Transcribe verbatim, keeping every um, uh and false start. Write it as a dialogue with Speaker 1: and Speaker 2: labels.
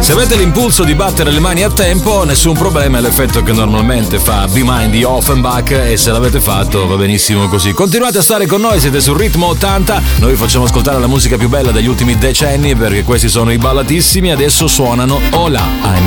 Speaker 1: Se avete l'impulso di battere le mani a tempo, nessun problema, è l'effetto che normalmente fa Be Mine di Offenbach, e se l'avete fatto va benissimo così. Continuate a stare con noi, siete sul Ritmo ottanta, noi vi facciamo ascoltare la musica più bella degli ultimi decenni perché questi sono i ballatissimi, adesso suonano Hola, I'm